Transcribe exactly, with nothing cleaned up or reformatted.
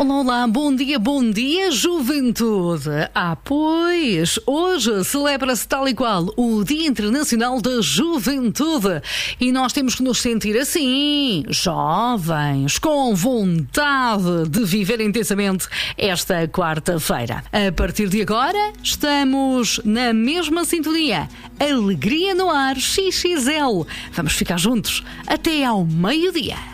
Olá, olá, bom dia, bom dia, juventude. Ah, pois, hoje celebra-se tal e qual o Dia Internacional da Juventude e nós temos que nos sentir assim, jovens, com vontade de viver intensamente esta quarta-feira. A partir de agora, estamos na mesma sintonia. Alegria no ar, X X L. Vamos ficar juntos até ao meio-dia.